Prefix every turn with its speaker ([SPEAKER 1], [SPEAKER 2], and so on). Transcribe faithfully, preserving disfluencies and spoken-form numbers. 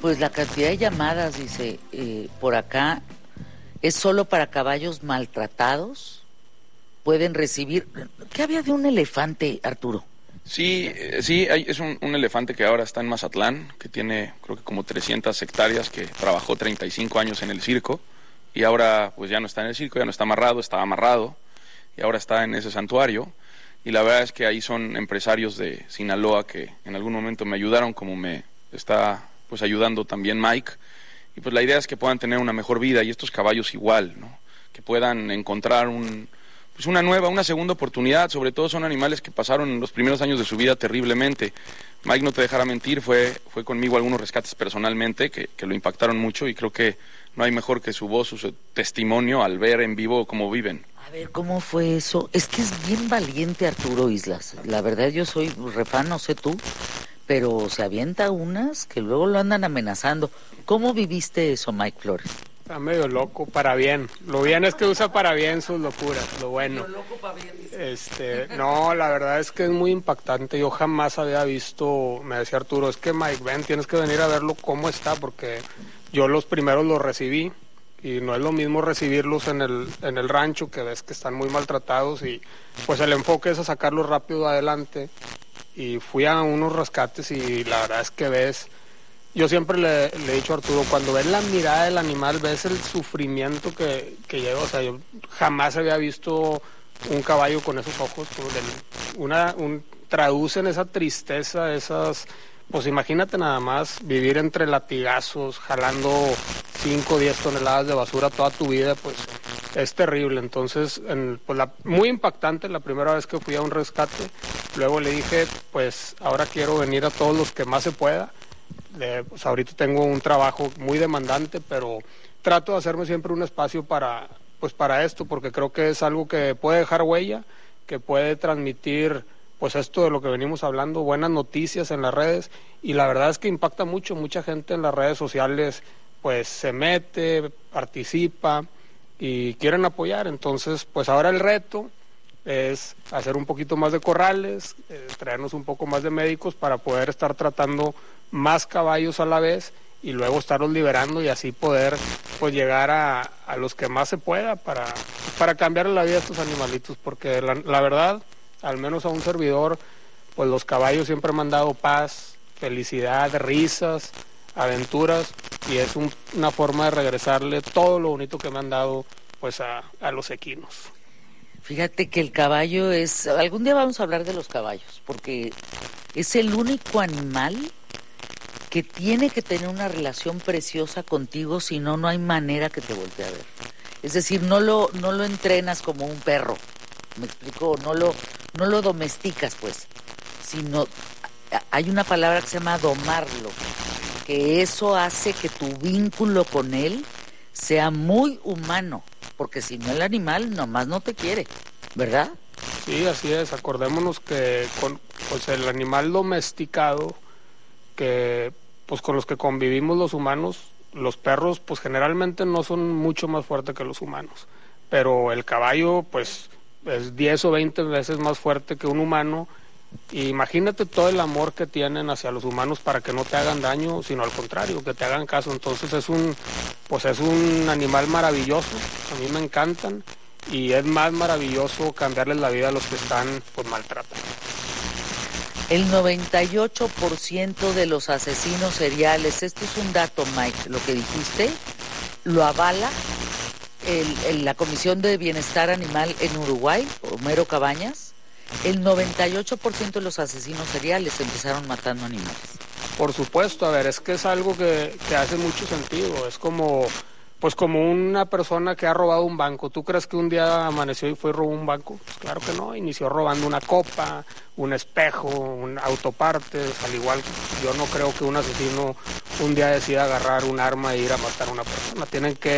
[SPEAKER 1] Pues la cantidad de llamadas, dice, eh, por acá, es solo para caballos maltratados. Pueden recibir... ¿Qué había de un elefante, Arturo?
[SPEAKER 2] Sí, eh, sí, hay, es un, un elefante que ahora está en Mazatlán, que tiene creo que como trescientas hectáreas, que trabajó treinta y cinco años en el circo, y ahora pues ya no está en el circo, ya no está amarrado, estaba amarrado, y ahora está en ese santuario. Y la verdad es que ahí son empresarios de Sinaloa que en algún momento me ayudaron, como me está pues ayudando también Mike, y pues la idea es que puedan tener una mejor vida, y estos caballos igual, ¿no? Que puedan encontrar un, pues una nueva, una segunda oportunidad. Sobre todo son animales que pasaron los primeros años de su vida terriblemente. Mike no te dejará mentir, fue, fue conmigo a algunos rescates personalmente que, que lo impactaron mucho, y creo que no hay mejor que su voz, su testimonio al ver en vivo cómo viven.
[SPEAKER 1] A ver, ¿cómo fue eso? Es que es bien valiente Arturo Islas. La verdad, yo soy refán, no sé tú, pero se avienta unas que luego lo andan amenazando. ¿Cómo viviste eso, Mike Flores?
[SPEAKER 3] Está medio loco, para bien. Lo bien es que usa para bien sus locuras, lo bueno.
[SPEAKER 1] Lo loco para bien.
[SPEAKER 3] Este, no, la verdad es que es muy impactante. Yo jamás había visto, me decía Arturo, es que Mike, ven, tienes que venir a verlo cómo está, porque yo los primeros los recibí. Y no es lo mismo recibirlos en el, en el rancho, que ves que están muy maltratados, y pues el enfoque es a sacarlos rápido adelante. Y fui a unos rescates y la verdad es que ves, yo siempre le, le he dicho a Arturo, cuando ves la mirada del animal, ves el sufrimiento que, que lleva. O sea, yo jamás había visto un caballo con esos ojos, una, un, traducen esa tristeza, esas... Pues imagínate nada más vivir entre latigazos, jalando cinco o diez toneladas de basura toda tu vida, pues es terrible. Entonces, en, pues la, muy impactante la primera vez que fui a un rescate. Luego le dije, pues ahora quiero venir a todos los que más se pueda. Eh, pues ahorita tengo un trabajo muy demandante, pero trato de hacerme siempre un espacio para, pues para esto, porque creo que es algo que puede dejar huella, que puede transmitir... pues esto de lo que venimos hablando, buenas noticias en las redes, y la verdad es que impacta mucho. Mucha gente en las redes sociales pues se mete, participa y quieren apoyar. Entonces pues ahora el reto es hacer un poquito más de corrales, eh, traernos un poco más de médicos para poder estar tratando más caballos a la vez y luego estarlos liberando, y así poder pues llegar a, a los que más se pueda para, para cambiar la vida de estos animalitos, porque la, la verdad, al menos a un servidor, pues los caballos siempre me han dado paz, felicidad, risas, aventuras, y es un, una forma de regresarle todo lo bonito que me han dado pues a, a los equinos.
[SPEAKER 1] Fíjate que el caballo es... Algún día vamos a hablar de los caballos, porque es el único animal que tiene que tener una relación preciosa contigo, si no, no hay manera que te voltee a ver. Es decir, no lo, no lo entrenas como un perro, ¿me explico? No lo, no lo domesticas, pues, sino hay una palabra que se llama domarlo, que eso hace que tu vínculo con él sea muy humano, porque si no el animal nomás no te quiere, ¿verdad?
[SPEAKER 3] Sí, así es. Acordémonos que con pues el animal domesticado, que pues con los que convivimos los humanos, los perros pues generalmente no son mucho más fuertes que los humanos, pero el caballo pues es diez o veinte veces más fuerte que un humano. Y imagínate todo el amor que tienen hacia los humanos para que no te hagan daño, sino al contrario, que te hagan caso. Entonces es un pues es un animal maravilloso, a mí me encantan, y es más maravilloso cambiarles la vida a los que están pues maltratados.
[SPEAKER 1] El noventa y ocho por ciento de los asesinos seriales, esto es un dato, Mike, lo que dijiste, lo avala el, el, la Comisión de Bienestar Animal en Uruguay, Homero Cabañas. El noventa y ocho por ciento de los asesinos seriales empezaron matando animales.
[SPEAKER 3] Por supuesto, a ver, es que es algo que, que hace mucho sentido. Es como, pues como una persona que ha robado un banco. ¿Tú crees que un día amaneció y fue y robó un banco? Pues claro que no, inició robando una copa, un espejo, un autopartes. Al igual, yo no creo que un asesino un día decida agarrar un arma e ir a matar a una persona. Tienen que